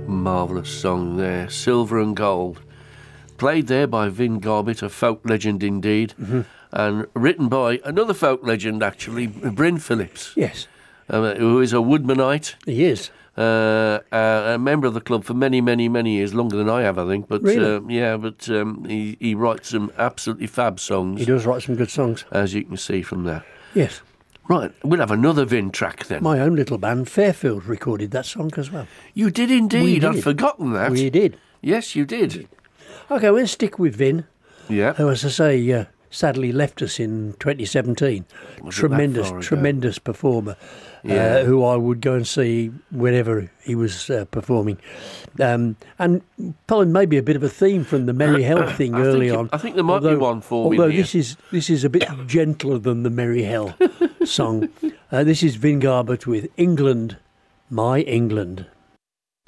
Marvellous song there, Silver and Gold. Played there by Vin Garbett, a folk legend indeed, and written by another folk legend, actually, Bryn Phillips. Yes. Who is a Woodmanite. He is. A member of the club for many, many, many years, longer than I have, I think. But Really? he writes some absolutely fab songs. He does write some good songs. As you can see from there. Yes. Right, we'll have another Vin track then. My own little band, Fairfield, recorded that song as well. You did indeed. We I'd did. forgotten that. We did. Yes, you did. Okay, we'll stick with Vin, Yeah. who, as I say, sadly left us in 2017. Was it that far ago? Tremendous performer, Yeah. who I would go and see whenever he was performing. And pulling maybe a bit of a theme from the Merry Hell thing early on. I think there might be one for me Although here. this is a bit gentler than the Merry Hell song. This is Vin Garbett with England, My England.